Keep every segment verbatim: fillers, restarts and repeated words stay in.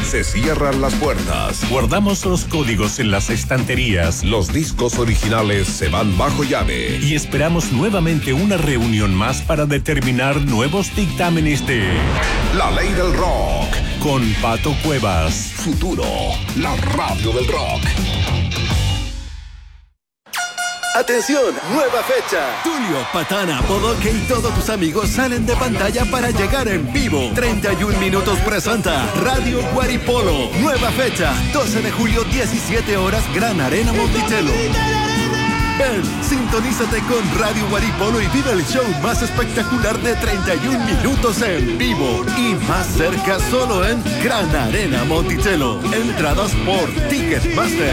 Se cierran las puertas. Guardamos los códigos en las estanterías. Los discos originales se van bajo llave. Y esperamos nuevamente una reunión más para determinar nuevos dictámenes de La Ley del Rock. Con Pato Cuevas. Futuro, la radio del rock. ¡Atención! ¡Nueva fecha! Tulio, Patana, Bodoque y todos tus amigos salen de pantalla para llegar en vivo. treinta y un minutos presenta Radio Guaripolo. Nueva fecha, doce de julio, diecisiete horas, Gran Arena Monticello. Ven, sintonízate con Radio Guaripolo y vive el show más espectacular de treinta y un minutos en vivo. Y más cerca solo en Gran Arena Monticello. Entradas por Ticketmaster.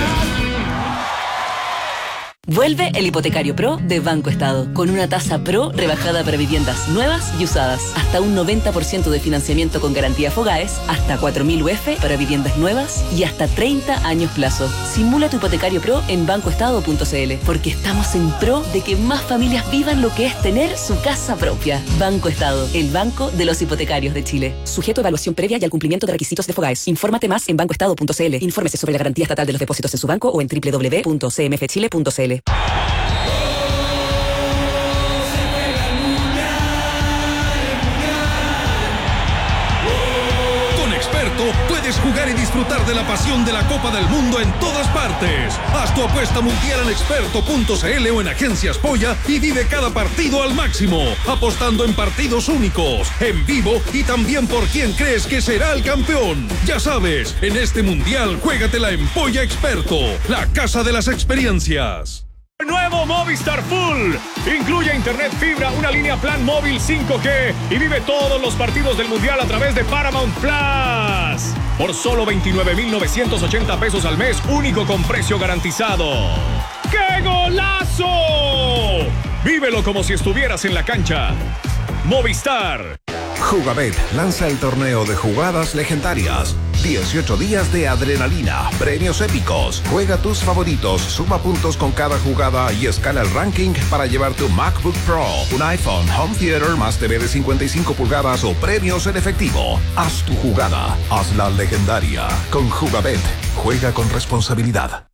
Vuelve el Hipotecario Pro de Banco Estado, con una tasa Pro rebajada para viviendas nuevas y usadas. Hasta un noventa por ciento de financiamiento con garantía Fogaes, hasta cuatro mil U F para viviendas nuevas y hasta treinta años plazo. Simula tu Hipotecario Pro en banco estado punto c l, porque estamos en pro de que más familias vivan lo que es tener su casa propia. Banco Estado, el banco de los hipotecarios de Chile. Sujeto a evaluación previa y al cumplimiento de requisitos de Fogaes. Infórmate más en banco estado punto c l. Infórmese sobre la garantía estatal de los depósitos en su banco o en doble u doble u doble u punto c m f chile punto c l. Con Experto puedes jugar y disfrutar de la pasión de la Copa del Mundo en todas partes. Haz tu apuesta mundial en experto punto c l o en Agencias Polla y vive cada partido al máximo, apostando en partidos únicos, en vivo y también por quién crees que será el campeón. Ya sabes, en este mundial juégatela en Polla Experto, la casa de las experiencias. Nuevo Movistar Full. Incluye internet fibra, una línea plan móvil cinco G y vive todos los partidos del Mundial a través de Paramount Plus. Por solo veintinueve mil novecientos ochenta pesos al mes, único con precio garantizado. ¡Qué golazo! Vívelo como si estuvieras en la cancha. Movistar. Jugabet lanza el torneo de jugadas legendarias. dieciocho días de adrenalina, premios épicos. Juega tus favoritos, suma puntos con cada jugada y escala el ranking para llevar tu MacBook Pro, un iPhone, home theater más T V de cincuenta y cinco pulgadas o premios en efectivo. Haz tu jugada, hazla legendaria. Con Jugabet, juega con responsabilidad.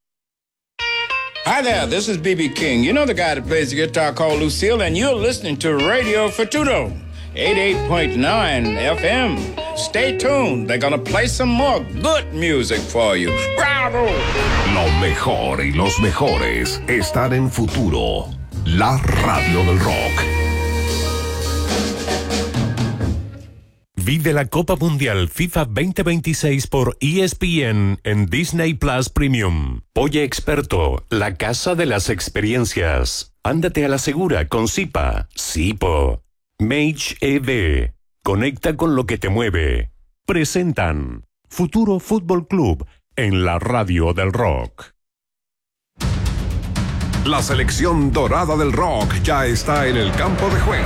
Hi there, this is B B King. You know the guy that plays the guitar called Lucille, and you're listening to Radio Futuro. eighty-eight point nine F M. Stay tuned. They're gonna play some more good music for you. ¡Bravo! Lo mejor y los mejores están en Futuro, la radio del rock. Vive la Copa Mundial FIFA veinte veintiséis por E S P N en Disney Plus Premium. Polla Experto, la casa de las experiencias. Ándate a la segura con Zipa, Zipo. Mage E V. Conecta con lo que te mueve. Presentan Futuro Fútbol Club en la radio del rock. La selección dorada del rock ya está en el campo de juego.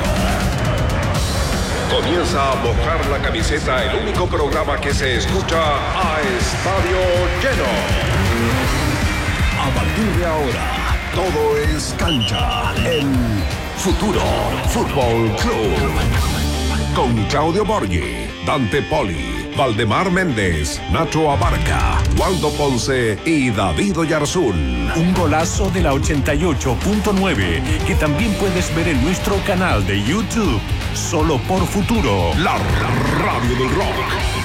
Comienza a mojar la camiseta, el único programa que se escucha a estadio lleno. A partir de ahora, todo es cancha en Futuro Fútbol Club. Con Claudio Borghi, Dante Poli, Valdemar Méndez, Nacho Abarca, Waldo Ponce y David Oyarzún. Un golazo de la ochenta y ocho punto nueve que también puedes ver en nuestro canal de YouTube. Solo por Futuro, la radio del rock.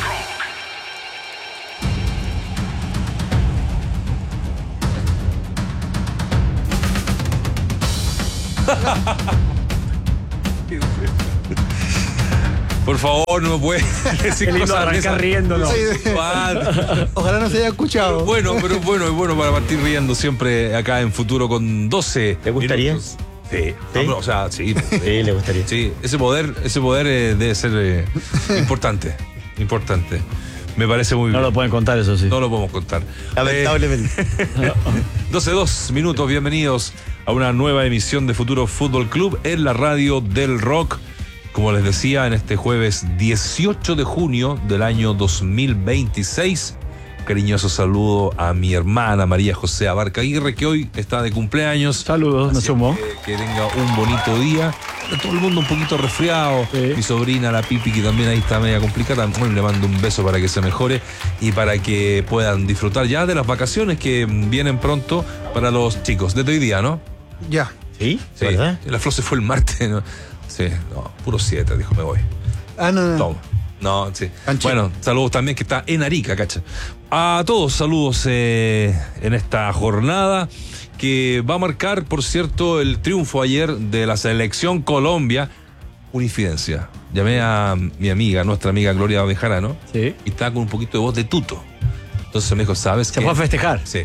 Por favor, no me puede decir cosas arrancar riéndonos. Ojalá no se haya escuchado. Bueno, pero bueno, es bueno para partir riendo siempre acá en Futuro con doce. ¿Te gustaría? Minutos. Sí, ¿Sí? No, o sea, sí. Sí, le gustaría. Sí, ese poder, ese poder eh, debe ser eh, importante, importante. Me parece muy no bien. No lo pueden contar, eso sí. No lo podemos contar. Lamentablemente. Eh, doce dos minutos, bienvenidos a una nueva emisión de Futuro Fútbol Club en la radio del rock. Como les decía, en este jueves dieciocho de junio del año dos mil veintiséis. Cariñoso saludo a mi hermana María José Abarca Aguirre, que hoy está de cumpleaños. Saludos, me sumo. Que, que tenga un bonito día todo el mundo un poquito resfriado. Sí. Mi sobrina, la Pipi, que también ahí está media complicada. Bueno, le mando un beso para que se mejore y para que puedan disfrutar ya de las vacaciones que vienen pronto para los chicos. Desde hoy día, ¿no? Ya. ¿Sí? Sí. ¿Verdad? La Flo se fue el martes, ¿no? Sí, no, puro siete, dijo, me voy. Ah, no, no. Toma. No, sí. Ancho. Bueno, saludos también que está en Arica, cacha. A todos, saludos eh, en esta jornada que va a marcar, por cierto, el triunfo ayer de la selección Colombia. Unifidencia. Llamé a mi amiga, nuestra amiga Gloria Bejarano, sí, y estaba con un poquito de voz de tuto. Entonces me dijo, ¿sabes Se qué? fue a festejar. Sí.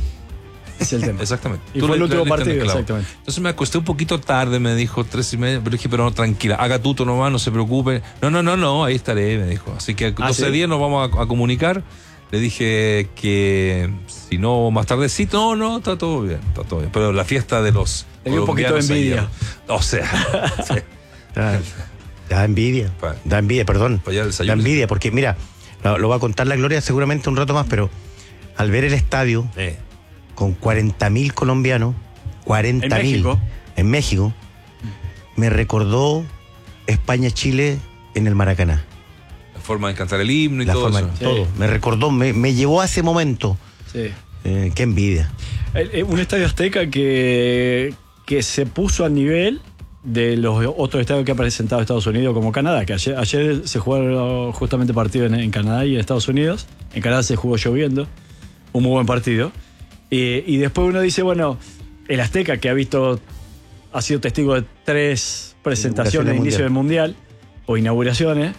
Es el tema. Exactamente. Y fue el último partido, claro. exactamente. Entonces me acosté un poquito tarde, me dijo, tres y media, pero dije, pero no, tranquila, haga tuto nomás, no se preocupe. No, no, no, no, ahí estaré, me dijo. Así que a ¿Ah, doce sí? días nos vamos a, a comunicar. Le dije que si no, más tardecito, no, no, está todo bien, está todo bien. Pero la fiesta de los Te dio un poquito de envidia. ayer, o sea, sí. Da, da envidia, da envidia, perdón. Da envidia, porque mira, lo, lo va a contar la Gloria seguramente un rato más, pero al ver el estadio sí, con cuarenta mil colombianos, cuarenta mil ¿En México? en México, me recordó España-Chile en el Maracaná. La forma de cantar el himno y La todo forma, eso. todo. Sí. Me recordó, me, me llevó a ese momento. Sí. Eh, qué envidia. El- el- Un estadio azteca que, que se puso a nivel de los otros estadios que ha presentado Estados Unidos, como Canadá, que ayer, ayer se jugaron justamente partido en, en Canadá y en Estados Unidos. En Canadá se jugó lloviendo, un muy buen partido. Eh, y después uno dice, bueno, el Azteca, que ha visto, ha sido testigo de tres presentaciones de inicio del Mundial, o inauguraciones,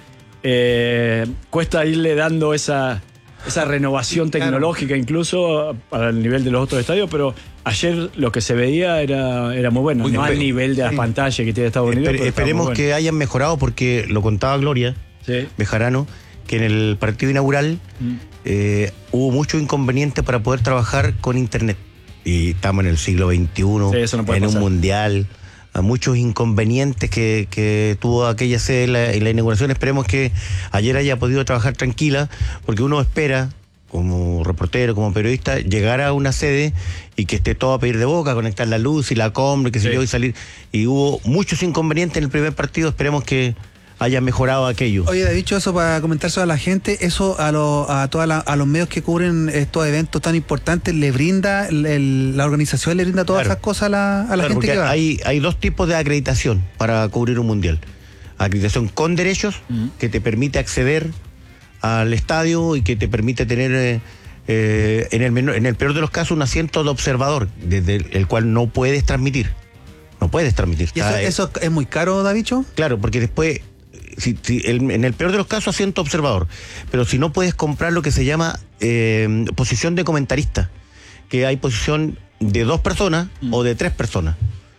eh, cuesta irle dando esa, esa renovación tecnológica incluso para el nivel de los otros estadios, pero ayer lo que se veía era, era muy bueno, Muy no bien, al pero- nivel de las sí. pantallas que tiene Estados Unidos. Espe- pero está esperemos muy bueno. que hayan mejorado, porque lo contaba Gloria Sí. Bejarano, que en el partido inaugural Mm. eh, hubo muchos inconvenientes para poder trabajar con internet. Y estamos en el siglo veintiuno, Sí, eso no puede en pasar. un mundial, a muchos inconvenientes que, que tuvo aquella sede en la, en la inauguración. Esperemos que ayer haya podido trabajar tranquila, porque uno espera, como reportero, como periodista, llegar a una sede y que esté todo a pedir de boca, conectar la luz y la compra, qué sé Sí. yo, y salir. Y hubo muchos inconvenientes en el primer partido, esperemos que haya mejorado aquello. Oye, David, dicho eso para comentárselo a la gente, eso a, lo, a, toda la- a los medios que cubren estos eventos tan importantes, le brinda, el- el- la organización le brinda todas Claro. esas cosas a la, a la Claro, gente porque que va. hay, hay dos tipos de acreditación para cubrir un mundial. Acreditación con derechos, que te permite acceder al estadio y que te permite tener, eh, eh, en, el menor- en el peor de los casos, un asiento de observador, desde el, el cual no puedes transmitir. No puedes transmitir. ¿Y eso, Está, eh, eso es muy caro, Davicho? Claro, porque después, si, si el- en el peor de los casos, asiento observador. Pero si no, puedes comprar lo que se llama eh, posición de comentarista, que hay posición de dos personas o de tres personas.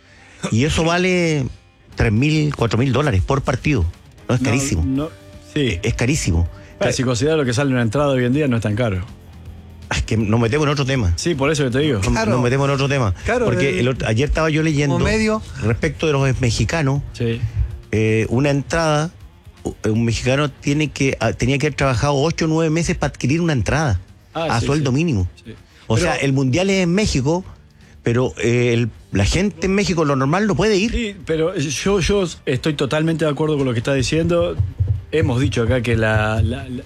Y eso vale tres mil, cuatro mil dólares por partido. No, es No, carísimo. no, sí. Es carísimo. Pero si consideras lo que sale en una entrada hoy en día, no es tan caro. Es que nos metemos en otro tema. Sí, por eso que te digo. Nos- Claro. Nos metemos en otro tema. Claro, Porque eh, el otro- ayer estaba yo leyendo como medio. respecto de los mexicanos. Sí. Eh, una entrada, u- un mexicano tiene que ah, tenía que haber trabajado ocho o nueve meses para adquirir una entrada Ah, a sí, sueldo sí. mínimo. Sí. O Pero- sea, el mundial es en México, pero eh, el- la gente en México, lo normal, no puede ir. Sí, pero yo, yo estoy totalmente de acuerdo con lo que está diciendo. Hemos dicho acá que la, la- la-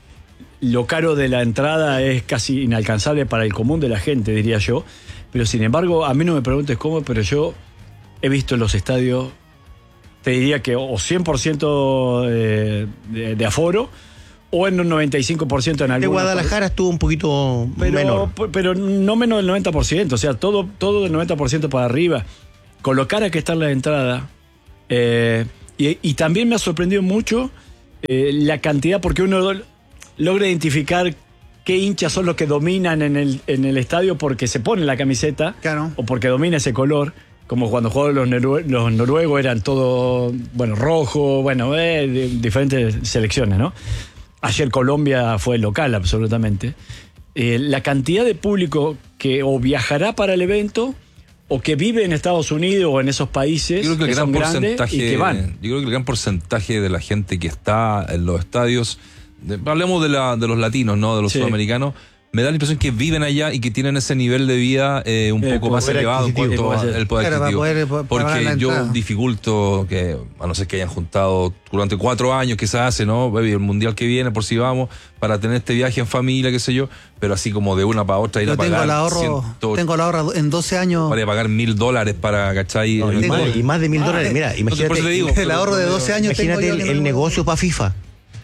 lo caro de la entrada es casi inalcanzable para el común de la gente, diría yo. Pero sin embargo, a mí no me preguntes cómo, pero yo he visto en los estadios, te diría que o cien por ciento de, de- de aforo, o en un noventa y cinco por ciento en De alguna. Guadalajara estuvo un poquito pero, menor. pero no menos del noventa por ciento, o sea, todo, todo del noventa por ciento para arriba. Con lo cara que está la entrada. Eh, y, y también me ha sorprendido mucho eh, la cantidad, porque uno logra identificar qué hinchas son los que dominan en el, en el estadio porque se ponen la camiseta, Claro. o porque domina ese color. Como cuando jugaban los, norue- los noruegos, eran todo, bueno, rojo, bueno, eh, de- diferentes selecciones, ¿no? Ayer Colombia fue local, absolutamente. Eh, la cantidad de público que o viajará para el evento o que vive en Estados Unidos o en esos países Yo creo que el que gran son grandes porcentaje, y que van. yo creo que el gran porcentaje de la gente que está en los estadios, de- hablemos de la, de los latinos, no de los Sí. sudamericanos, me da la impresión que viven allá y que tienen ese nivel de vida eh, un Eh, poco más poder elevado en adquisitivo, cuanto puede ser. al poder Claro, para adquisitivo. poder, pa- pagar Porque la yo entrada. dificulto que, a no ser que hayan juntado durante cuatro años, quizás hace, ¿no? Baby, el mundial que viene, por si vamos, para tener este viaje en familia, qué sé yo, pero así como de una para otra ir Yo a tengo pagar el ahorro, ciento- tengo el ahorro en doce años. para ir a pagar mil dólares para, ¿cachai? No, y, El- más, y más de mil Ah, dólares. Mira, Entonces, por imagínate eso te digo, el ahorro de doce años tengo imagínate yo el, que el no- negocio para FIFA.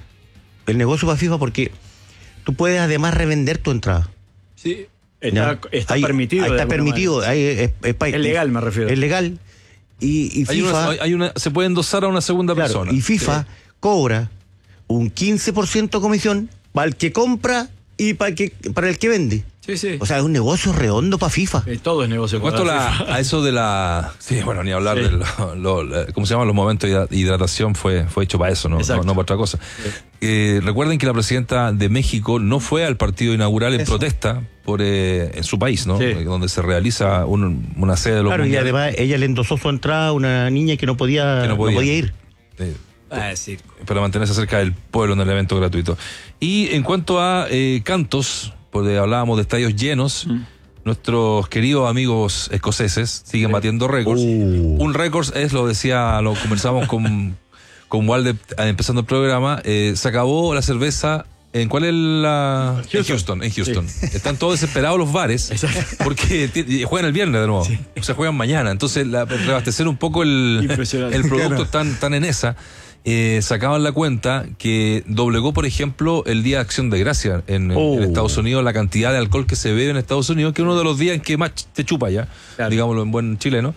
El negocio para FIFA porque tú puedes además revender tu entrada. Sí, está, ¿Ya? está Ahí- permitido. ahí de está alguna permitido. manera. ahí es, es pa- Es legal, me refiero. Es legal. Y, y hay FIFA, una, hay una, se puede endosar a una segunda claro, persona. y FIFA Sí. cobra un quince por ciento comisión para el que compra y para el que, para el que vende. Sí, sí. O sea, es un negocio redondo para FIFA. Eh, todo es negocio. En cuanto a, para la- FIFA. a eso de la. Sí, bueno, ni hablar Sí. de lo, lo- la- ¿cómo se llaman los momentos de hidra- hidratación? Fue, fue hecho para eso, no, no, Exacto. no para otra cosa. Eh, recuerden que la presidenta de México no fue al partido inaugural en Eso. protesta por eh, en su país, ¿no? Sí. Eh, Donde se realiza un- una sede de los Claro, y mundiales. además ella le endosó su entrada a una niña que no podía, Que no no podía. podía ir. Eh, Ah, es circo. para mantenerse cerca del pueblo en el evento gratuito. Y en cuanto a eh, cantos, porque hablábamos de estadios llenos, Mm. nuestros queridos amigos escoceses siguen batiendo récords. Uh. Un récord es, lo decía, lo conversamos con, con Walde eh, empezando el programa, eh, se acabó la cerveza. ¿En cuál es la...? En Houston, en Houston. Están todos desesperados los bares porque ti- juegan el viernes de nuevo. O sea, juegan mañana. Entonces, la, reabastecer un poco el, Impresionante. el producto Claro. tan, tan en esa. Eh, sacaban la cuenta que doblegó, por ejemplo, el Día de Acción de Gracia en, en- Oh. en Estados Unidos, la cantidad de alcohol que se bebe en Estados Unidos, que es uno de los días en que más te chupa ya, Claro. digámoslo en buen chileno,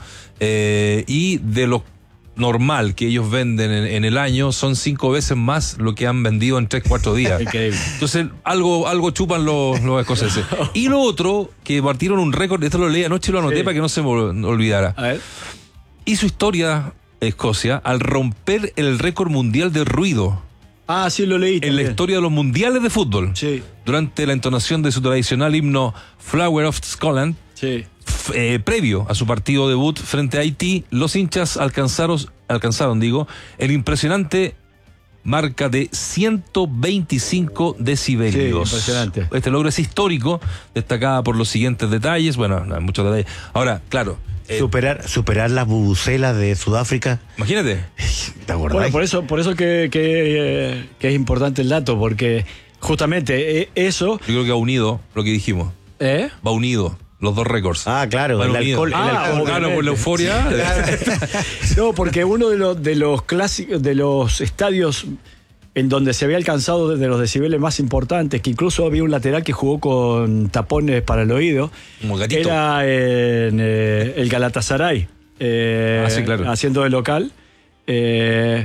eh, y de lo normal que ellos venden en, en el año son cinco veces más lo que han vendido en tres, cuatro días. Increíble. Entonces, algo, algo chupan los, los escoceses. Y lo otro, que partieron un récord, esto lo leí anoche y lo anoté Sí. para que no se me ol- olvidara. A ver. Hizo historia Escocia al romper el récord mundial de ruido Ah, sí, lo leí. en la también. historia de los mundiales de fútbol. Sí, Durante la entonación de su tradicional himno Flower of Scotland, sí. f- eh, previo a su partido debut frente a Haití, los hinchas alcanzaron, alcanzaron digo, el impresionante marca de ciento veinticinco decibelios. Sí, impresionante. Este logro es histórico, destacada por los siguientes detalles. Bueno, no hay muchos detalles. Ahora, claro, eh, Superar, superar las bubucelas de Sudáfrica. imagínate. ¿Te acordás? Bueno, por eso, por eso que, que, eh, que es importante el dato, porque justamente eh, eso. Yo creo que va unido lo que dijimos. ¿Eh? Va unido los dos récords. Ah, claro, Van el unidos. alcohol, el Ah, alcohol. Claro, por la euforia. No, porque uno de los, de los clásicos, de los estadios en donde se había alcanzado de los decibeles más importantes, que incluso había un lateral que jugó con tapones para el oído, Como gatito. era en eh, el Galatasaray, eh, Ah, sí, claro. haciendo de local. Eh,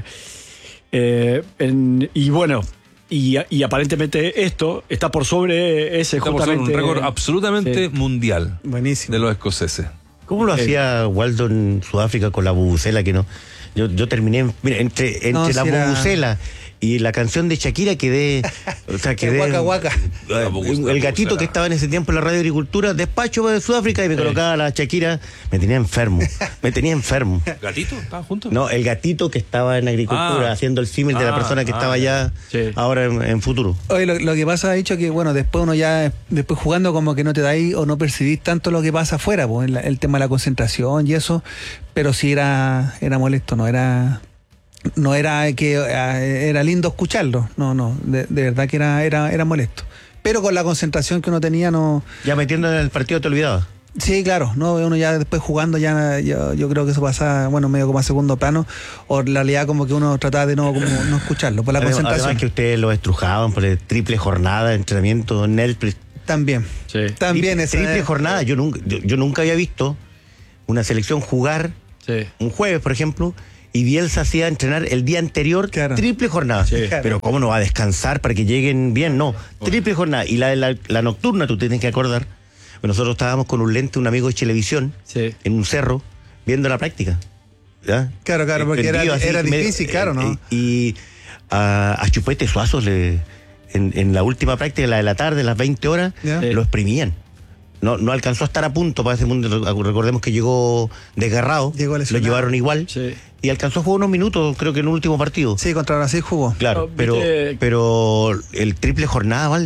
eh, en- y bueno, y, y aparentemente esto está por sobre ese Estamos en un justamente. récord absolutamente Sí. mundial Buenísimo. de los escoceses. ¿Cómo lo Eh. hacía Waldo en Sudáfrica con la bubucela que no? Yo, yo terminé, mira, entre, entre No, la si era- bubucela y la canción de Shakira quedé, o sea, quedé Guaca, guaca. Eh, el gatito que estaba en ese tiempo en la radio agricultura, despacho de Sudáfrica y me colocaba la Shakira, me tenía enfermo, me tenía enfermo. ¿Gatito? ¿Estaban juntos? No, el gatito que estaba en agricultura Ah. haciendo el símil de la Ah, persona que ah, estaba allá Sí. ahora en, en futuro. Oye, lo, lo que pasa, ha dicho que, bueno, después uno ya, después jugando como que no te dais o no percibís tanto lo que pasa afuera, pues, el, el tema de la concentración y eso, pero sí era, era molesto, no era, no era que eh, era lindo escucharlo, no, no, de, de verdad que era, era, era molesto. Pero con la concentración que uno tenía, no. Ya metiendo en el partido te olvidabas. Sí, claro, no, uno ya después jugando ya, yo, yo creo que eso pasa, bueno, medio como a segundo plano, o en realidad como que uno trataba de no, como, no escucharlo, por la Además, concentración. además que ustedes lo estrujaban por el triple jornada de entrenamiento en el También. Sí. También triple, esa- triple jornada. Yo nunca, yo, yo nunca había visto una selección jugar Sí. un jueves, por ejemplo, y Bielsa hacía entrenar el día anterior Claro. triple jornada. Sí. Pero ¿cómo no va a descansar para que lleguen bien? No, triple jornada. Y la, la, la nocturna, tú tienes que acordar. Nosotros estábamos con un lente, un amigo de Chilevisión, Sí. en un cerro, viendo la práctica. ¿Ya? Claro, claro, porque era, Prendido así, era medio- difícil, claro, ¿no? eh, Y, y a, a Chupete Suazo le, en, en la última práctica, la de la tarde, las veinte horas, Ya. lo exprimían. No, no alcanzó a estar a punto para ese mundo. Recordemos que llegó desgarrado. Llegó lo lesionado. llevaron igual. Sí. Y alcanzó a jugar unos minutos, creo que en un último partido. Sí, contra Brasil jugó. Claro, No, pero, viste- pero el triple jornada, Valde.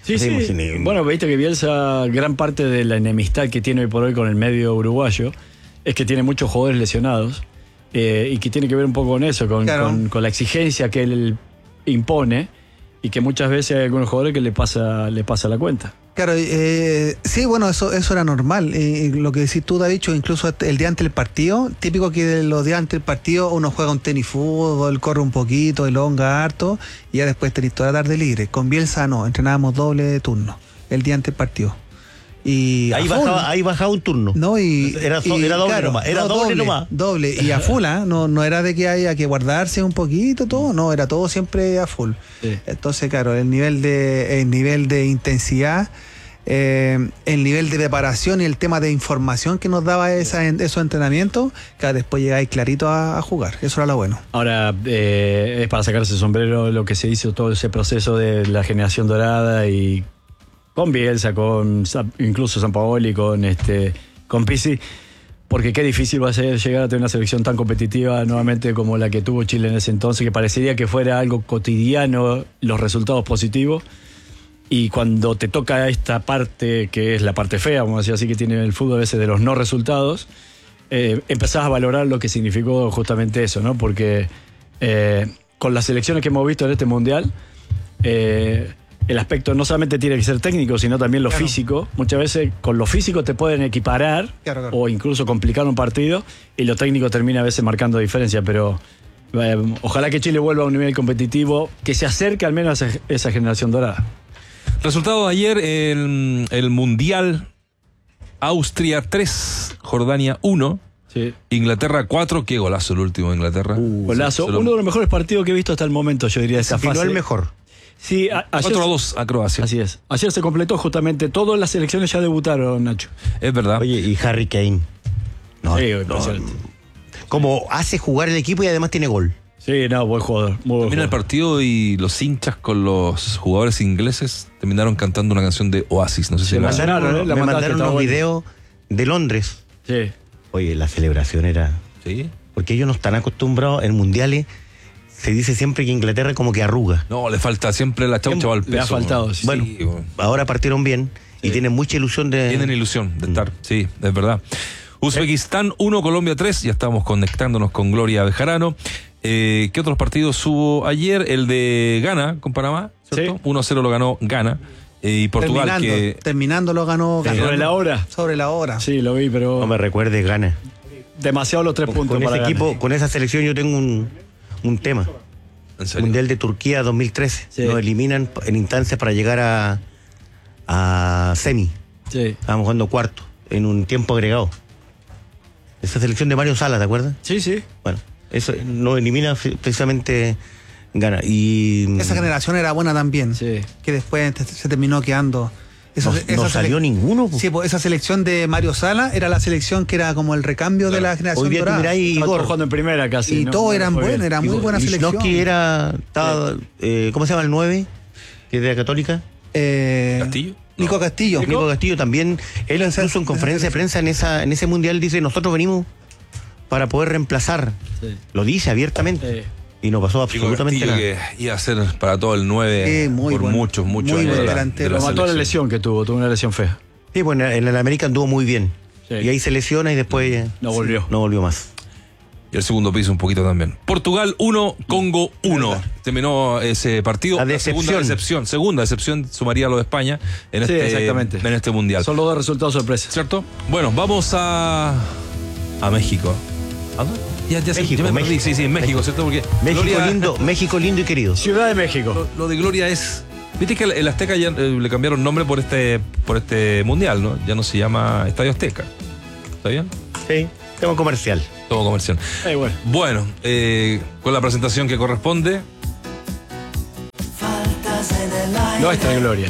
Sí, sí. Bueno, viste que Bielsa, gran parte de la enemistad que tiene hoy por hoy con el medio uruguayo es que tiene muchos jugadores lesionados eh, y que tiene que ver un poco con eso, con, claro. con, con la exigencia que él impone y que muchas veces hay algunos jugadores que le pasa, le pasa la cuenta. Claro, eh, sí, bueno, eso eso era normal. Eh, lo que decís tú, David, incluso el día antes del partido, típico que los días antes del partido uno juega un tenis fútbol, corre un poquito, elonga harto, y ya después tenés toda la tarde libre. Con Bielsa no, entrenábamos doble turno el día antes del partido. Y ahí bajaba, ahí bajaba un turno. No, y era, so, y, era doble claro, nomás. Era no, doble, doble nomás. Doble. Y a full, ¿eh? no, no era de que haya que guardarse un poquito, todo, no, era todo siempre a full. Sí. Entonces, claro, el nivel de, el nivel de intensidad. Eh, el nivel de preparación y el tema de información que nos daba esa, esos entrenamientos, que después llegáis clarito a, a jugar. Eso era lo bueno. Ahora, eh, es para sacarse el sombrero lo que se hizo, todo ese proceso de la generación dorada y con Bielsa, con incluso Sampaoli, con este, con Pizzi, porque qué difícil va a ser llegar a tener una selección tan competitiva nuevamente como la que tuvo Chile en ese entonces, que parecería que fuera algo cotidiano los resultados positivos. Y cuando te toca esta parte, que es la parte fea, vamos a decir así, que tiene el fútbol a veces de los no resultados, eh, empezás a valorar lo que significó justamente eso, ¿no? Porque eh, con las selecciones que hemos visto en este Mundial, eh, el aspecto no solamente tiene que ser técnico, sino también lo claro. físico. Muchas veces con lo físico te pueden equiparar claro, claro. o incluso complicar un partido, y lo técnico termina a veces marcando diferencia, pero... Eh, ojalá que Chile vuelva a un nivel competitivo que se acerque al menos a esa generación dorada. Resultado de ayer, el, el Mundial: Austria tres, Jordania uno, sí. Inglaterra cuatro. Qué golazo el último de Inglaterra. Uh, golazo, uno de los mejores partidos que he visto hasta el momento, yo diría, esa fase. el mejor. Sí, a, ayer, cuatro a dos a Croacia. Así es. Ayer se completó justamente, todas las selecciones ya debutaron, Nacho. Es verdad. Oye, y Harry Kane. No, sí, no, como hace jugar el equipo y además tiene gol. Sí, no, buen jugador. Muy buen También el partido y los hinchas con los jugadores ingleses terminaron cantando una canción de Oasis. No sé si me la mandaron, ¿eh? la me mandaron unos videos de Londres. Sí. Oye, la celebración era... Sí. Porque ellos no están acostumbrados en mundiales. Se dice siempre que Inglaterra como que arruga. No, le falta siempre la chaucha al peso. Le ha faltado, sí. Bueno, sí, bueno, ahora partieron bien sí. y tienen mucha ilusión de... Tienen ilusión de estar, mm. sí, es verdad. Uzbekistán uno, Colombia tres. Ya estamos conectándonos con Gloria Bejarano. Eh, ¿Qué otros partidos hubo ayer? El de Ghana con Panamá, ¿cierto? Sí. uno a cero lo ganó Ghana. Eh, y Portugal terminando, que... Terminando lo ganó Ghana. ¿Sobre la hora? Sobre la hora. Sí, lo vi, pero... No me recuerdes Ghana. Demasiado los tres con, puntos con para ese equipo, Ghana. con esa selección yo tengo un, un tema. ¿En serio? Mundial de Turquía dos mil trece. Sí. Nos eliminan en instancias para llegar a, a semi. Sí. Estábamos jugando cuarto, en un tiempo agregado. Esa selección de Mario Sala, ¿te acuerdas? Sí, sí. Bueno, eso nos elimina precisamente Ghana. Y esa generación era buena también, sí. que después se terminó quedando. Esa, no, esa no salió sele... ninguno. Po. Sí, pues esa selección de Mario Sala era la selección que era como el recambio claro. de la generación Hoy día dorada. Tú mirá, Igor, jugando en primera casi. Y ¿no? todos eran buenos, era muy buena selección. Lichnowsky era, estaba, sí. eh, ¿cómo se llama el nueve? Que es de la Católica. Eh, ¿Castillo? Nico Castillo. Nico, Nico Castillo también. Él incluso en conferencia de prensa en esa en ese mundial dice, nosotros venimos para poder reemplazar. Sí. Lo dice abiertamente. Sí. Y no pasó absolutamente nada. Que iba a ser para todo el nueve sí, por bueno. muchos, muchos muy años. De la, de lo mató la lesión que tuvo, tuvo una lesión fea. Sí, bueno, en el América anduvo muy bien. Sí. Y ahí se lesiona y después no volvió. Sí, no volvió más. Y el segundo piso un poquito también. Portugal uno, Congo uno. Terminó ese partido. La decepción. Segunda decepción. Segunda decepción sumaría lo de España en, sí, este, exactamente. en este mundial. Son los dos resultados sorpresa. ¿Cierto? Bueno, vamos a, a México. ¿A dónde? Ya, ya, México, ya me México. perdí, sí, sí, en México, ¿cierto? Porque México Gloria, lindo, México lindo y querido. Ciudad de México. Lo, lo de Gloria es... Viste que el Azteca ya eh, le cambiaron nombre por este por este mundial, ¿no? Ya no se llama Estadio Azteca. ¿Está bien? Sí, tema comercial. Todo comercial. Hey, bueno, bueno eh, con la presentación que corresponde. Nuestra Gloria.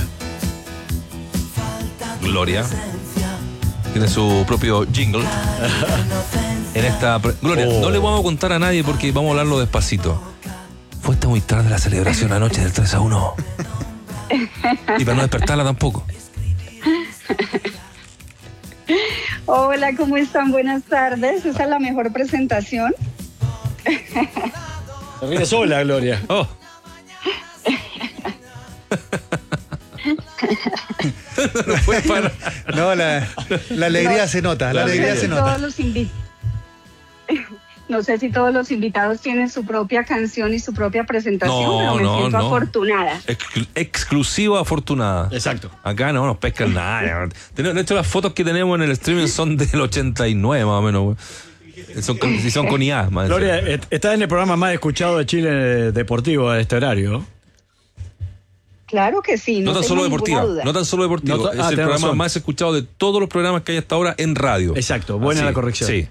Gloria. Tiene su propio jingle. En esta pre- Gloria, oh. no le vamos a contar a nadie porque vamos a hablarlo despacito. Fue hasta muy tarde la celebración anoche del tres a uno. Y para no despertarla tampoco. Hola, ¿cómo están? Buenas tardes. Esa es la mejor presentación. Se ríe sola, Gloria. Oh. no puede parar. No, la, la alegría No, se nota, la no alegría sé se si nota. todos los invi- No sé si todos los invitados tienen su propia canción y su propia presentación, No, pero me no, siento no. afortunada. Exclu- exclusiva afortunada. Exacto. Acá no nos pescan nada. De hecho, las fotos que tenemos en el streaming son del ochenta y nueve más o menos. güey. Son con, si son con I A. Más Gloria, eh, estás en el programa más escuchado de Chile deportivo a este horario. Claro que sí, no, No tan tengo solo ninguna deportiva, duda. no tan solo deportivo. No to- es ah, el tenés programa razón. más escuchado de todos los programas que hay hasta ahora en radio. Exacto, buena Así, la corrección. Sí.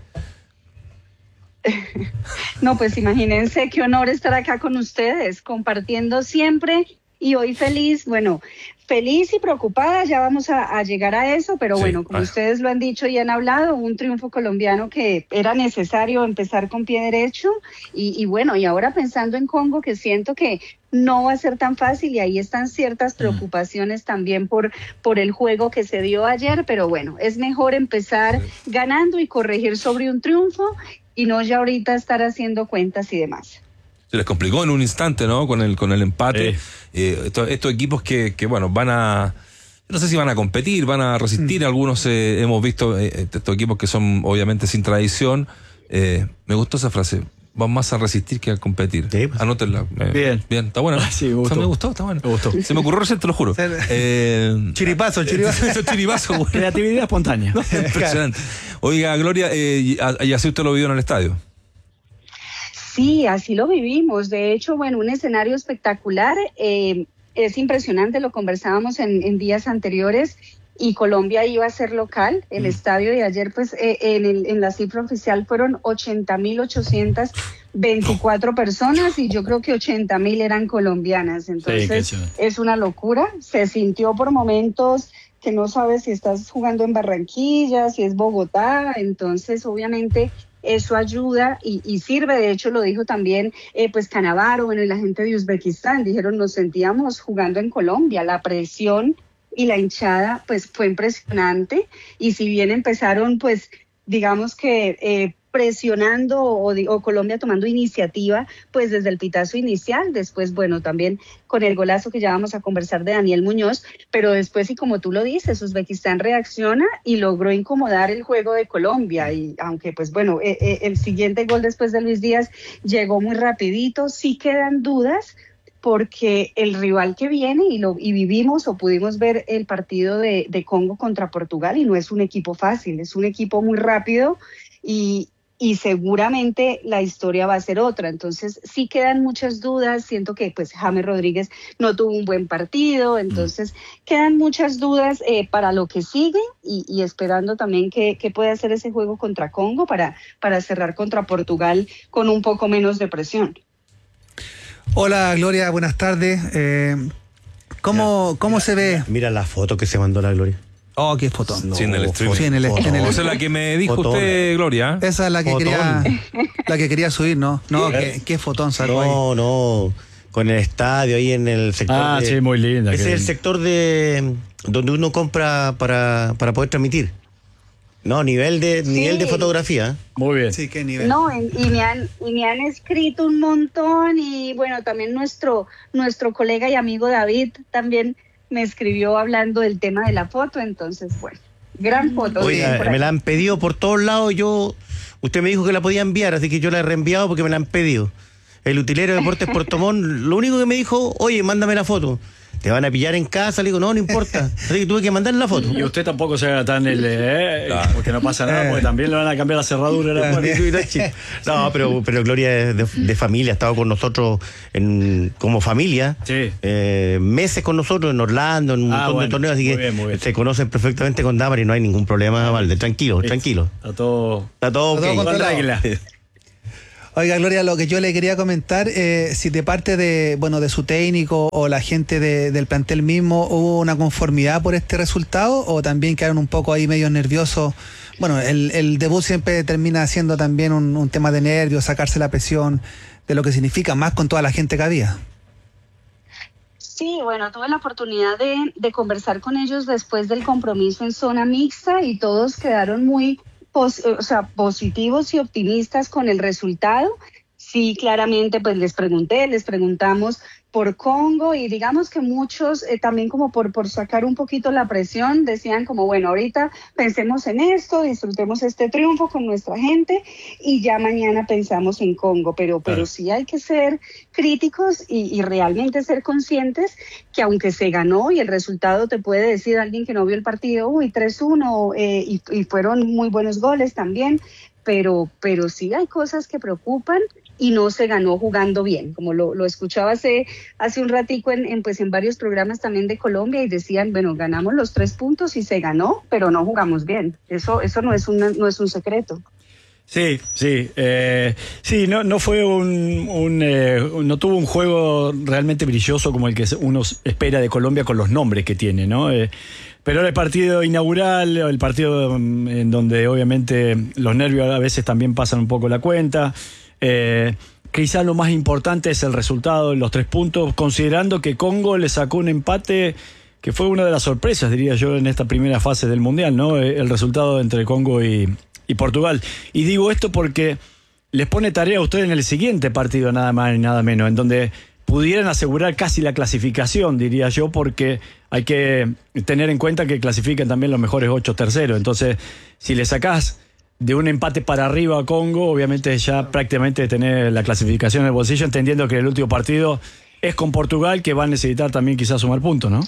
No, pues imagínense qué honor estar acá con ustedes, compartiendo siempre y hoy feliz, bueno, feliz y preocupada, ya vamos a, a llegar a eso, pero Sí. bueno, como Ah. ustedes lo han dicho y han hablado, un triunfo colombiano que era necesario empezar con pie derecho y, y bueno, y ahora pensando en Congo, que siento que no va a ser tan fácil y ahí están ciertas preocupaciones también por, por el juego que se dio ayer, pero bueno, es mejor empezar ganando y corregir sobre un triunfo y no ya ahorita estar haciendo cuentas y demás. Se les complicó en un instante, ¿no? Con el, con el empate. Sí. Eh, estos, estos equipos que, que, bueno, van a... No sé si van a competir, van a resistir. Mm. Algunos eh, hemos visto eh, estos equipos que son obviamente sin tradición. Eh, me gustó esa frase. Van más a resistir que a competir. Sí, pues. Anótenla. Eh, Bien. Bien, está bueno. Ah, sí, me gustó. O sea, me gustó, está bueno. Me gustó. Se me ocurrió recién, te lo juro. Eh, Chiripazo, chiripazo. Eso es chiripazo, güey. Creatividad espontánea. Impresionante. Oiga, Gloria, eh, y, y así usted lo vio en el estadio. Sí, así lo vivimos. De hecho, bueno, un escenario espectacular. Eh, es impresionante, lo conversábamos en, en días anteriores y Colombia iba a ser local. El mm. estadio de ayer, pues eh, en, el, en la cifra oficial fueron ochenta mil ochocientas veinticuatro personas y yo creo que ochenta mil eran colombianas. Entonces sí, es una locura. Se sintió por momentos que no sabes si estás jugando en Barranquilla, si es Bogotá. Entonces, obviamente, eso ayuda y, y sirve. De hecho, lo dijo también eh, pues Canavaro, bueno, y la gente de Uzbekistán. Dijeron, nos sentíamos jugando en Colombia. La presión y la hinchada pues fue impresionante. Y si bien empezaron, pues, digamos que eh, presionando o, o Colombia tomando iniciativa, pues desde el pitazo inicial, después, bueno, también con el golazo que ya vamos a conversar de Daniel Muñoz, pero después, y como tú lo dices, Uzbekistán reacciona y logró incomodar el juego de Colombia, y aunque, pues bueno, eh, eh, el siguiente gol después de Luis Díaz llegó muy rapidito, sí quedan dudas, porque el rival que viene, y lo y vivimos o pudimos ver el partido de, de Congo contra Portugal, y no es un equipo fácil, es un equipo muy rápido, y y seguramente la historia va a ser otra. Entonces sí quedan muchas dudas. Siento que pues James Rodríguez no tuvo un buen partido, entonces mm. quedan muchas dudas eh, para lo que sigue y, y esperando también que, que pueda hacer ese juego contra Congo para, para cerrar contra Portugal con un poco menos de presión. Hola Gloria, buenas tardes. Eh, ¿Cómo, mira, cómo mira, se ve? Mira, mira la foto que se mandó la Gloria. Oh, qué fotón. No, sí, en el stream. Sí, en el, en el, Esa es la que me dijo fotón. usted, Gloria. Esa es la que Fotón. quería la que quería subir, ¿no? No, qué, qué fotón sacó ahí. No, no. Con el estadio ahí en el sector. Ah, de, sí, muy linda. Ese que... es el sector de donde uno compra para, para poder transmitir. No, nivel de sí. nivel de fotografía. Muy bien. Sí, qué nivel. No, y me han y me han escrito un montón y bueno, también nuestro nuestro colega y amigo David también me escribió hablando del tema de la foto, entonces bueno, gran foto. Oiga, me la han pedido por todos lados, yo usted me dijo que la podía enviar, así que yo la he reenviado porque me la han pedido. El utilero de Deportes Puerto Montt, lo único que me dijo, oye, mándame la foto. Te van a pillar en casa, le digo, no, no importa. Así que tuve que mandarle la foto. Y usted tampoco se haga tan el, eh, claro. porque no pasa nada, porque también le van a cambiar la cerradura. La no, pero, pero Gloria es de, de familia, ha estado con nosotros en, como familia, sí. eh, meses con nosotros en Orlando, en un ah, montón bueno, de torneos, así que bien, bien. se conocen perfectamente con Dámara y no hay ningún problema, Valde, tranquilo, sí. tranquilo. Está todo, está todo, está okay. todo regla. Oiga, Gloria, lo que yo le quería comentar, eh, si de parte de bueno de su técnico o la gente de, del plantel mismo hubo una conformidad por este resultado o también quedaron un poco ahí medio nerviosos. Bueno, el, el debut siempre termina siendo también un, un tema de nervios, sacarse la presión de lo que significa, más con toda la gente que había. Sí, bueno, tuve la oportunidad de, de conversar con ellos después del compromiso en zona mixta y todos quedaron muy... Pos, o sea, positivos y optimistas con el resultado. Sí, claramente, pues les pregunté, les preguntamos por Congo, y digamos que muchos eh, también como por, por sacar un poquito la presión, decían como, bueno, ahorita pensemos en esto, disfrutemos este triunfo con nuestra gente y ya mañana pensamos en Congo, pero, pero claro. sí hay que ser críticos y, y realmente ser conscientes que aunque se ganó y el resultado te puede decir alguien que no vio el partido, uy, tres uno, eh, y, y fueron muy buenos goles también, pero, pero sí hay cosas que preocupan y no se ganó jugando bien, como lo, lo escuchaba hace, hace un ratico en, en, pues en varios programas también de Colombia y decían, bueno, ganamos los tres puntos y se ganó, pero no jugamos bien. Eso, eso no es una, no es un secreto. Sí, sí, eh, sí, no, no fue un, un eh, no tuvo un juego realmente brilloso como el que uno espera de Colombia con los nombres que tiene, ¿no? Eh, pero el partido inaugural, el partido en donde obviamente los nervios a veces también pasan un poco la cuenta. Eh, quizá lo más importante es el resultado de los tres puntos, considerando que Congo le sacó un empate que fue una de las sorpresas, diría yo, en esta primera fase del Mundial, ¿no? El resultado entre Congo y, y Portugal. Y digo esto porque les pone tarea a ustedes en el siguiente partido, nada más y nada menos, en donde pudieran asegurar casi la clasificación, diría yo, porque hay que tener en cuenta que clasifican también los mejores ocho terceros. Entonces, si le sacás de un empate para arriba a Congo, obviamente ya prácticamente tener la clasificación en el bolsillo, entendiendo que el último partido es con Portugal, que va a necesitar también quizás sumar puntos, ¿no?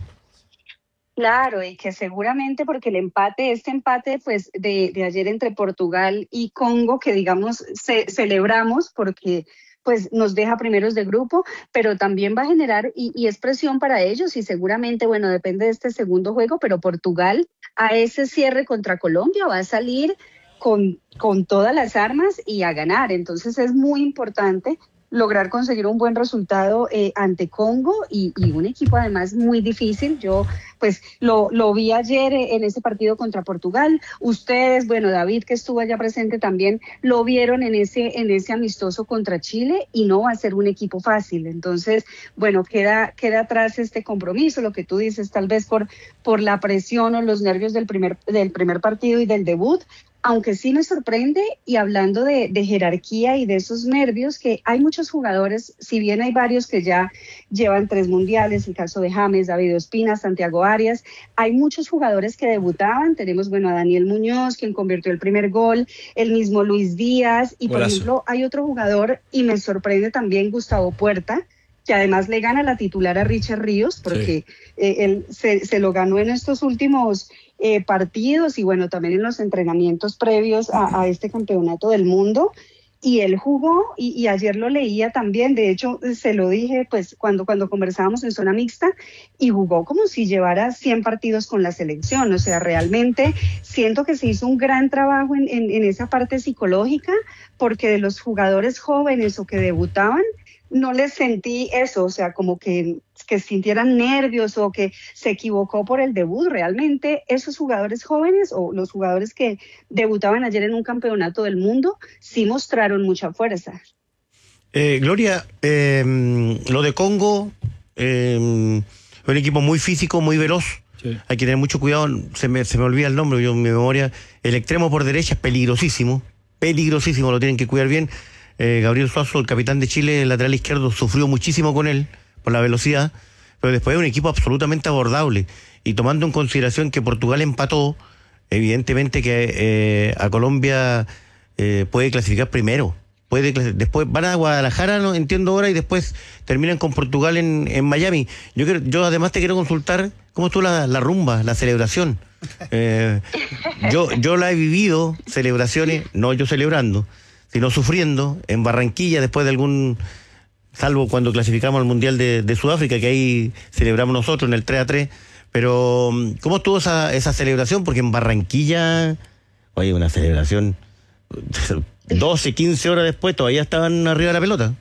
Claro, y que seguramente porque el empate, este empate pues de, de ayer entre Portugal y Congo, que digamos ce- celebramos porque pues nos deja primeros de grupo, pero también va a generar y, y es presión para ellos y seguramente, bueno, depende de este segundo juego, pero Portugal a ese cierre contra Colombia va a salir con, con todas las armas y a ganar. Entonces es muy importante lograr conseguir un buen resultado eh, ante Congo y, y un equipo además muy difícil. Yo pues lo, lo vi ayer en ese partido contra Portugal. Ustedes, bueno, David que estuvo allá presente también, lo vieron en ese, en ese amistoso contra Chile y no va a ser un equipo fácil. Entonces, bueno, queda, queda atrás este compromiso, lo que tú dices, tal vez por, por la presión o los nervios del primer, del primer partido y del debut. Aunque sí me sorprende, y hablando de, de jerarquía y de esos nervios, que hay muchos jugadores, si bien hay varios que ya llevan tres mundiales, el caso de James, David Ospina, Santiago Arias, hay muchos jugadores que debutaban. Tenemos, bueno, a Daniel Muñoz, quien convirtió el primer gol, el mismo Luis Díaz, y por Golazo. ejemplo, hay otro jugador, y me sorprende también Gustavo Puerta, que además le gana la titular a Richard Ríos, porque sí. eh, él se, se lo ganó en estos últimos eh, partidos y bueno, también en los entrenamientos previos a, a este campeonato del mundo. Y él jugó, y, y ayer lo leía también, de hecho se lo dije pues cuando, cuando conversábamos en zona mixta, y jugó como si llevara cien partidos con la selección. O sea, realmente siento que se hizo un gran trabajo en, en, en esa parte psicológica, porque de los jugadores jóvenes o que debutaban, no les sentí eso, o sea, como que, que sintieran nervios o que se equivocó por el debut. Realmente esos jugadores jóvenes o los jugadores que debutaban ayer en un campeonato del mundo sí mostraron mucha fuerza. Eh, Gloria, eh, lo de Congo, eh, un equipo muy físico, muy veloz. Sí. Hay que tener mucho cuidado, se me, se me olvida el nombre, yo en mi memoria. El extremo por derecha es peligrosísimo, peligrosísimo, lo tienen que cuidar bien. Eh, Gabriel Suazo, el capitán de Chile, el lateral izquierdo, sufrió muchísimo con él por la velocidad, pero después es un equipo absolutamente abordable, y tomando en consideración que Portugal empató, evidentemente que eh, a Colombia eh, puede clasificar primero, puede después van a Guadalajara, no entiendo ahora, y después terminan con Portugal en, en Miami. Yo quiero, yo además te quiero consultar cómo estuvo la, la rumba, la celebración. Eh, yo, yo la he vivido, celebraciones, no yo celebrando, sino sufriendo en Barranquilla después de algún, salvo cuando clasificamos al Mundial de, de Sudáfrica, que ahí celebramos nosotros en el tres a tres, pero ¿cómo estuvo esa, esa celebración? Porque en Barranquilla, oye, una celebración, doce, quince horas después todavía estaban arriba de la pelota.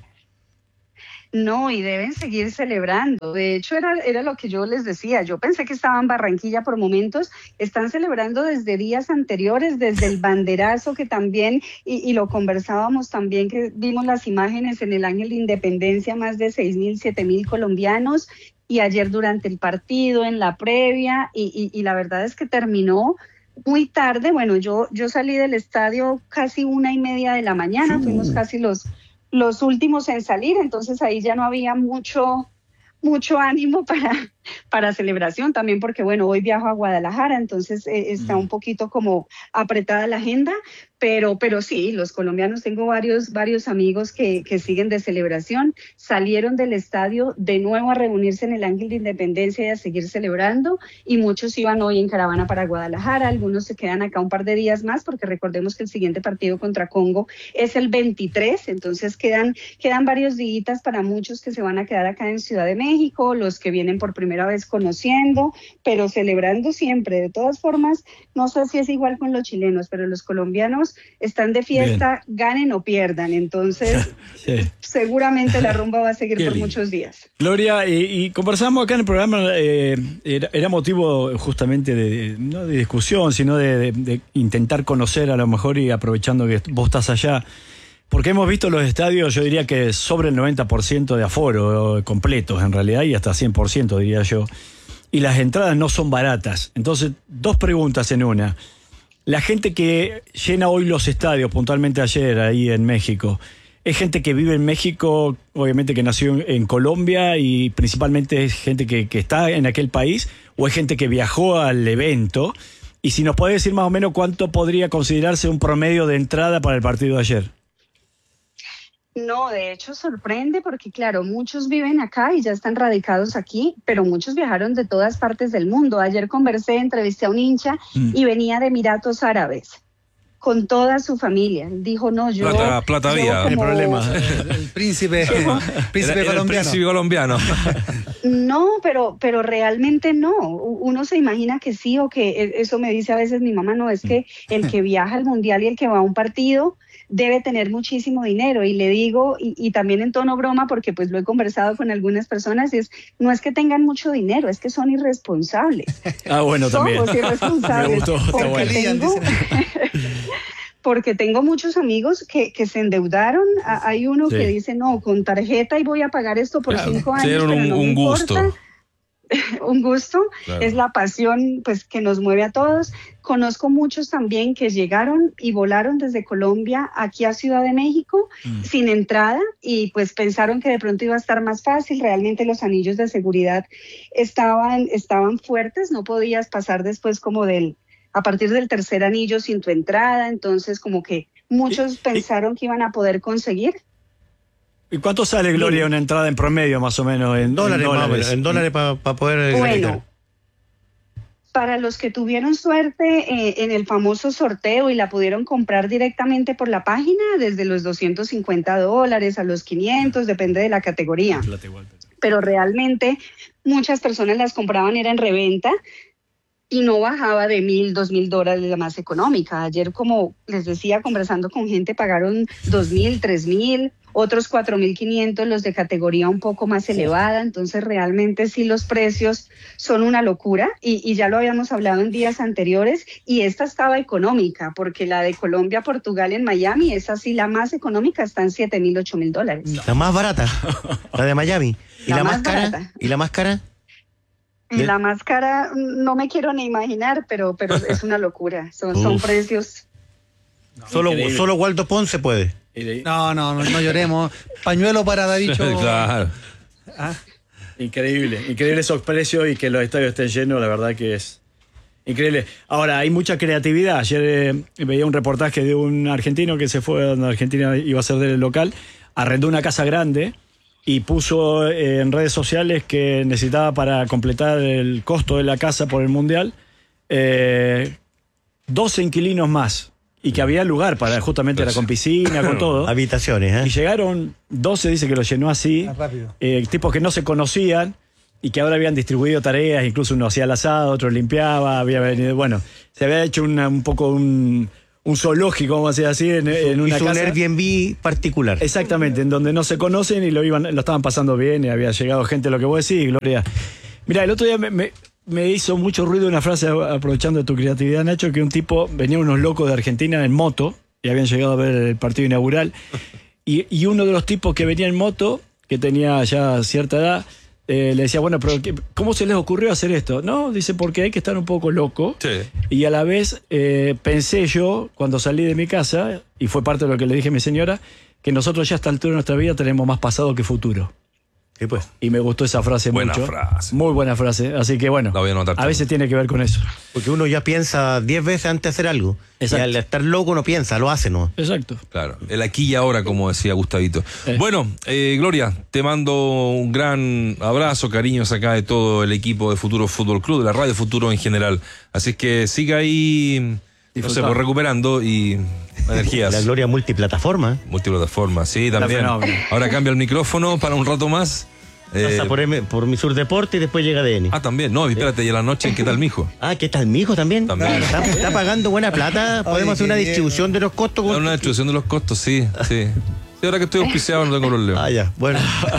No, y deben seguir celebrando. De hecho, era, era lo que yo les decía. Yo pensé que estaban en Barranquilla por momentos. Están celebrando desde días anteriores, desde el banderazo que también, y, y lo conversábamos también, que vimos las imágenes en el Ángel de Independencia, más de seis mil, siete mil colombianos, y ayer durante el partido, en la previa, y, y, y la verdad es que terminó muy tarde. Bueno, yo, yo salí del estadio casi una y media de la mañana, fuimos casi los... los últimos en salir, entonces ahí ya no había mucho, mucho ánimo para, para celebración, también porque bueno, hoy viajo a Guadalajara, entonces eh, está un poquito como apretada la agenda, pero, pero sí, los colombianos, tengo varios, varios amigos que, que siguen de celebración, salieron del estadio de nuevo a reunirse en el Ángel de Independencia y a seguir celebrando, y muchos iban hoy en caravana para Guadalajara, algunos se quedan acá un par de días más, porque recordemos que el siguiente partido contra Congo es el veintitrés, entonces quedan, quedan varios días para muchos que se van a quedar acá en Ciudad de México, los que vienen por primera vez conociendo, pero celebrando siempre. De todas formas, no sé si es igual con los chilenos, pero los colombianos están de fiesta, bien, ganen o pierdan, entonces sí, seguramente la rumba va a seguir Qué por lindo. muchos días. Gloria, y, y conversamos acá en el programa, eh, era, era motivo justamente de, no de discusión, sino de, de, de intentar conocer a lo mejor, y aprovechando que vos estás allá, porque hemos visto los estadios, yo diría que sobre el noventa por ciento de aforo completos en realidad, y hasta cien por ciento diría yo, y las entradas no son baratas. Entonces, dos preguntas en una. La gente que llena hoy los estadios, puntualmente ayer ahí en México, ¿es gente que vive en México, obviamente que nació en, en Colombia, y principalmente es gente que, que está en aquel país, o es gente que viajó al evento? Y si nos puede decir más o menos cuánto podría considerarse un promedio de entrada para el partido de ayer. No, de hecho sorprende porque claro, muchos viven acá y ya están radicados aquí, pero muchos viajaron de todas partes del mundo. Ayer conversé, entrevisté a un hincha mm. y venía de Emiratos Árabes con toda su familia. Dijo, no, yo... Plata, plata yo vía. como... El problema, el príncipe, príncipe el, colombiano. El príncipe colombiano. No, pero, pero realmente no. Uno se imagina que sí, o que eso me dice a veces mi mamá, no, es que el que viaja al mundial y el que va a un partido debe tener muchísimo dinero, y le digo, y, y también en tono broma, porque pues lo he conversado con algunas personas, es, no es que tengan mucho dinero, es que son irresponsables. Ah, bueno, también. Somos irresponsables. Me gustó, está bueno. Tengo, porque tengo muchos amigos que, que se endeudaron. Hay uno sí. que dice, no, con tarjeta y voy a pagar esto por claro. cinco años, sí, un, pero no un me gusto. importa. Un gusto, claro. Es la pasión pues que nos mueve a todos. Conozco muchos también que llegaron y volaron desde Colombia aquí a Ciudad de México mm. sin entrada, y pues pensaron que de pronto iba a estar más fácil. Realmente los anillos de seguridad estaban, estaban fuertes, no podías pasar después como del, a partir del tercer anillo sin tu entrada, entonces como que muchos ¿Y, pensaron y, que iban a poder conseguir. ¿Y cuánto sale, Gloria, una entrada en promedio más o menos? En dólares, en dólares, en dólares para pa poder... Bueno, dedicar. Para los que tuvieron suerte eh, en el famoso sorteo y la pudieron comprar directamente por la página, desde los doscientos cincuenta dólares a los quinientos, depende de la categoría. Pero realmente muchas personas las compraban, era en reventa, y no bajaba de mil, dos mil dólares la más económica. Ayer, como les decía, conversando con gente, pagaron dos mil, tres mil, otros cuatro mil quinientos, los de categoría un poco más elevada. Entonces realmente sí, los precios son una locura, y, y ya lo habíamos hablado en días anteriores, y esta estaba económica, porque la de Colombia, Portugal en Miami, esa sí, la más económica, está en siete mil, ocho mil dólares. La más barata, la de Miami. ¿Y la, la más, más cara? Barata. ¿Y la más cara? La más cara no me quiero ni imaginar, pero, pero es una locura. Son, son precios. No, solo, solo Waldo Ponce puede. No, no, no, no lloremos. Pañuelo para Davicho. Claro. ¿Ah? Increíble, increíble esos precios, y que los estadios estén llenos, la verdad que es increíble. Ahora, hay mucha creatividad. Ayer eh, veía un reportaje de un argentino que se fue donde Argentina iba a ser del local, arrendó una casa grande y puso en redes sociales que necesitaba, para completar el costo de la casa por el Mundial, eh, doce inquilinos más, y que había lugar para, justamente era con piscina, con todo. Habitaciones, ¿eh? Y llegaron doce, dice que lo llenó así, eh, tipos que no se conocían y que ahora habían distribuido tareas, incluso uno hacía el asado, otro limpiaba, había venido, bueno, se había hecho una, un poco un... un zoológico, vamos a decir así, en, en una Hizo casa. un Airbnb particular. Exactamente, en donde no se conocen, y lo iban, lo estaban pasando bien, y había llegado gente, lo que vos decís, Gloria. Mira, el otro día me, me, me hizo mucho ruido una frase, aprovechando de tu creatividad, Nacho, que un tipo, venía unos locos de Argentina en moto, y habían llegado a ver el partido inaugural, y, y uno de los tipos que venía en moto, que tenía ya cierta edad, Eh, le decía, bueno, pero ¿cómo se les ocurrió hacer esto? No, dice, porque hay que estar un poco loco. Sí. Y a la vez eh, pensé yo, cuando salí de mi casa, y fue parte de lo que le dije a mi señora, que nosotros ya a esta altura de nuestra vida tenemos más pasado que futuro. Sí, pues. Y me gustó esa frase Buena mucho. frase. Muy buena frase. Así que bueno, La voy a anotar a también. veces tiene que ver con eso. Porque uno ya piensa diez veces antes de hacer algo. Exacto. Y al estar loco no piensa, lo hace, ¿no? Exacto. Claro, el aquí y ahora, como decía Gustavito. Eh. Bueno, eh, Gloria, te mando un gran abrazo, cariños acá de todo el equipo de Futuro Fútbol Club, de la Radio Futuro en general. Así que siga ahí, no sé, Disfrutando. pues recuperando y energías. La Gloria multiplataforma. Multiplataforma, sí, también. fenómeno. Ahora cambia el micrófono para un rato más. Eh, Pasa por, M- por mi Sur Deporte y después llega D N. ah, también. No, espérate, y a la noche, ¿qué tal, mijo? Ah, ¿qué tal, mijo? También. También. Está, está pagando buena plata. Podemos Oye, hacer una qué distribución de los costos. Una distribución de los costos, sí, sí. Sí, ahora que estoy auspiciado no tengo problema. Ah, ya, bueno.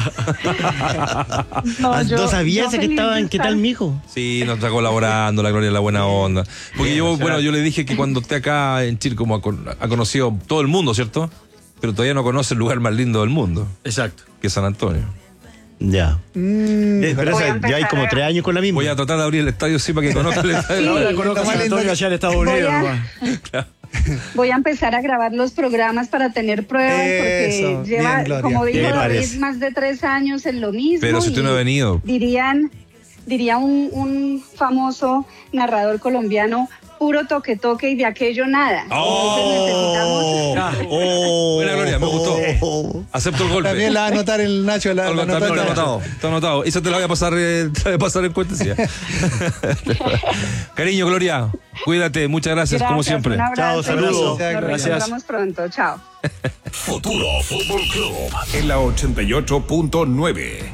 No, Ah, yo- ¿No sabías yo que feliz estaban? de ¿Qué estar. tal, mijo? Sí, nos está colaborando, la Gloria, la buena onda. Porque yo, bueno, yo le dije que cuando esté acá en Chile, como ha, con- ha conocido todo el mundo, ¿cierto? Pero todavía no conoce el lugar más lindo del mundo, Exacto. que es San Antonio. Ya. Eh, pero Voy a esa- ya hay empezar como a- tres años con la misma. Voy a tratar de abrir el estadio, sí, para que conozca el estadio. Sí. Ahora conozco a San Antonio allá en Estados Voy Unidos. a- hermano. Voy a empezar a grabar los programas para tener pruebas Eso, porque lleva, bien, Gloria. como ¿Qué dijo le David, parece? más de tres años en lo mismo. Pero si usted y no ha venido. Dirían, diría un, un famoso narrador colombiano, puro toque toque y de aquello nada. ¡Oh! Entonces Oh, Buena, Gloria, me gustó. oh. Acepto el golpe. También la va a anotar el Nacho. La, Algo la está, anotó el está Nacho. anotado, está anotado. Eso te lo voy a pasar, eh, te lo voy a pasar en cortesía. Cariño, Gloria, cuídate, muchas gracias, como gracias, siempre. un abrazo, Chao, saludos. Nos Gracias. reencontramos pronto. Chao. Futuro Fútbol Club en la ochenta y ocho punto nueve.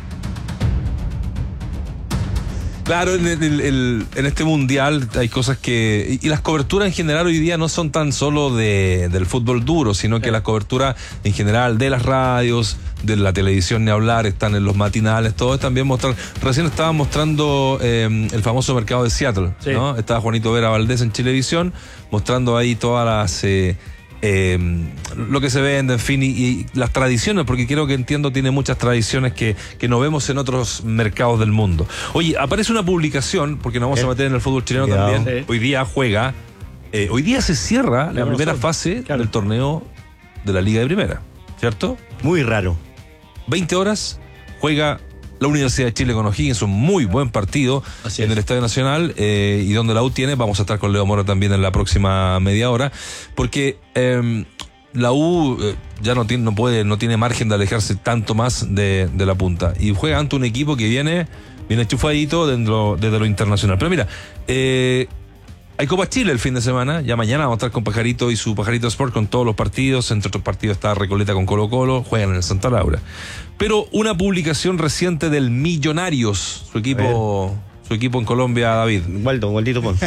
Claro, en, el- el- en este mundial hay cosas que... Y, y las coberturas en general hoy día no son tan solo de, del fútbol duro, sino que las coberturas en general de las radios, de la televisión ni hablar, están en los matinales, todo es también mostrar... Recién estaban mostrando eh, el famoso mercado de Seattle, Sí. ¿no? Estaba Juanito Vera Valdés en Chilevisión, mostrando ahí todas las... eh, eh, lo que se vende, en fin, y, y las tradiciones, porque creo que entiendo tiene muchas tradiciones que, que no vemos en otros mercados del mundo. Oye, aparece una publicación, porque nos vamos Eh, a meter en el fútbol chileno cuidado. también. Sí. Hoy día juega, eh, hoy día se cierra la Claro, primera nosotros. fase Claro. del torneo de la Liga de Primera, ¿cierto? Muy raro. veinte horas juega la Universidad de Chile con O'Higgins, un muy buen partido Así en es. el Estadio Nacional, eh, y donde la U tiene, vamos a estar con Leo Mora también en la próxima media hora, porque eh, la U eh, ya no tiene, no puede, no tiene margen de alejarse tanto más de, de la punta, y juega ante un equipo que viene, viene enchufadito dentro, desde lo internacional. Pero mira, eh, hay Copa Chile el fin de semana, ya mañana vamos a estar con Pajarito y su Pajarito Sport con todos los partidos, entre otros partidos está Recoleta con Colo Colo, juegan en el Santa Laura. Pero una publicación reciente del Millonarios, su equipo, su equipo en Colombia, David. Waldo, Waldito Pon.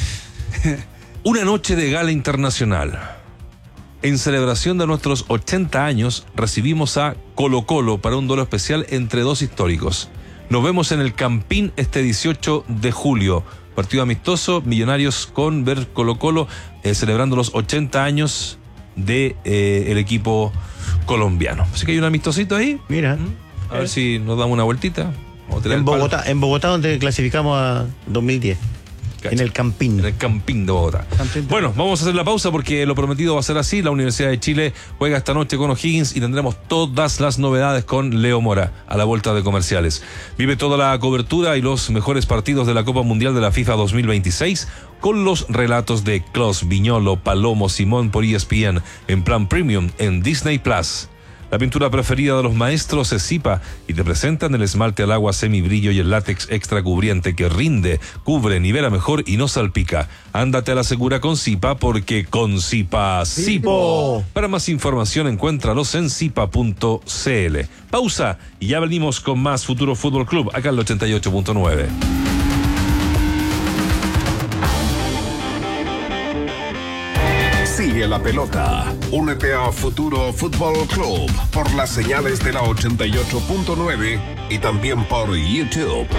Una noche de gala internacional. En celebración de nuestros ochenta años, recibimos a Colo Colo para un duelo especial entre dos históricos. Nos vemos en el Campín este dieciocho de julio. Partido amistoso, Millonarios con ver Colo Colo, eh, celebrando los ochenta años de eh, el equipo colombiano. Así que hay un amistosito ahí. Mira. A ver si nos damos una vueltita. Vamos a tirar En el palo. Bogotá, en Bogotá donde clasificamos a dos mil diez. En el Campín. En el Campín de Bogotá. Bueno, vamos a hacer la pausa porque lo prometido va a ser así. La Universidad de Chile juega esta noche con O'Higgins y tendremos todas las novedades con Leo Mora a la vuelta de comerciales. Vive toda la cobertura y los mejores partidos de la Copa Mundial de la FIFA dos mil veintiséis con los relatos de Klaus, Viñolo, Palomo, Simón por E S P N en plan premium en Disney Plus. La pintura preferida de los maestros es Zipa y te presentan el esmalte al agua semibrillo y el látex extra cubriente que rinde, cubre, nivela mejor y no salpica. Ándate a la segura con Zipa porque con Zipa, Zipo. Para más información encuéntralos en zipa punto c l. Pausa y ya venimos con más Futuro Fútbol Club acá en el ochenta y ocho punto nueve. Sigue la pelota. Únete a Futuro Fútbol Club por las señales de la ochenta y ocho punto nueve y también por YouTube.